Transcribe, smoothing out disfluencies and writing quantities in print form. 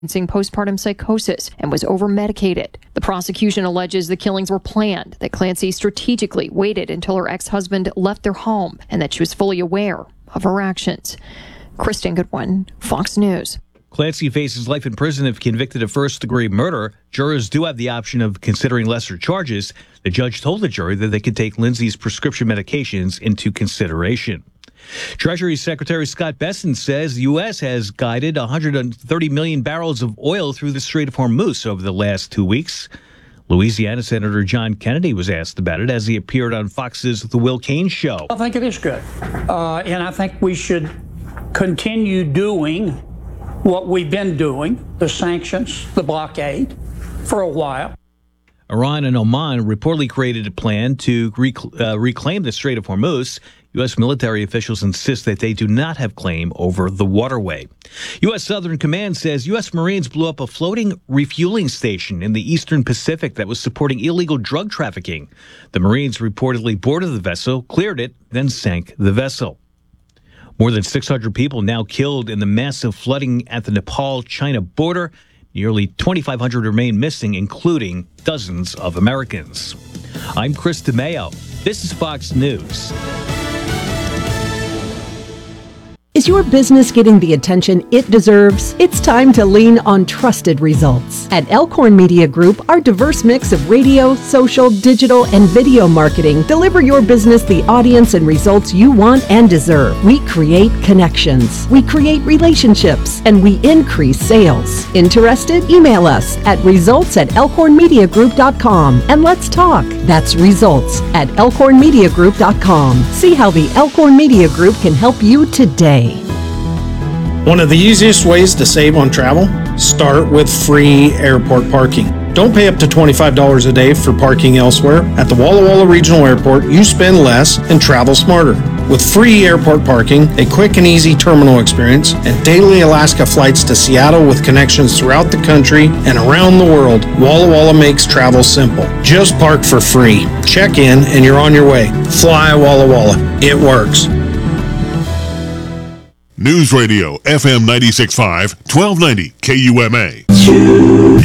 postpartum psychosis and was over-medicated. The prosecution alleges the killings were planned, that Clancy strategically waited until her ex-husband left their home, and that she was fully aware of her actions. Kristen Goodwin, Fox News. Clancy faces life in prison if convicted of first-degree murder. Jurors do have the option of considering lesser charges. The judge told the jury that they could take Lindsay's prescription medications into consideration. Treasury Secretary Scott Bessent says the U.S. has guided 130 million barrels of oil through the Strait of Hormuz over the last 2 weeks. Louisiana Senator John Kennedy was asked about it as he appeared on Fox's The Will Cain Show. I think it is good, and I think we should continue doing what we've been doing, the sanctions, the blockade, for a while. Iran and Oman reportedly created a plan to reclaim the Strait of Hormuz. U.S. military officials insist that they do not have claim over the waterway. U.S. Southern Command says U.S. Marines blew up a floating refueling station in the Eastern Pacific that was supporting illegal drug trafficking. The Marines reportedly boarded the vessel, cleared it, then sank the vessel. More than 600 people now killed in the massive flooding at the Nepal-China border. Nearly 2,500 remain missing, including dozens of Americans. I'm Chris DeMeo. This is Fox News. Is your business getting the attention it deserves? It's time to lean on trusted results. At Elkhorn Media Group, our diverse mix of radio, social, digital, and video marketing deliver your business the audience and results you want and deserve. We create connections, we create relationships, and we increase sales. Interested? Email us at results@elkhornmediagroup.com and let's talk. That's results@elkhornmediagroup.com. See how the Elkhorn Media Group can help you today. One of the easiest ways to save on travel? Start with free airport parking. Don't pay up to $25 a day for parking elsewhere. At the Walla Walla Regional Airport, you spend less and travel smarter. With free airport parking, a quick and easy terminal experience, and daily Alaska flights to Seattle with connections throughout the country and around the world, Walla Walla makes travel simple. Just park for free. Check in and you're on your way. Fly Walla Walla. It works. News Radio, FM 96.5, 1290 KUMA.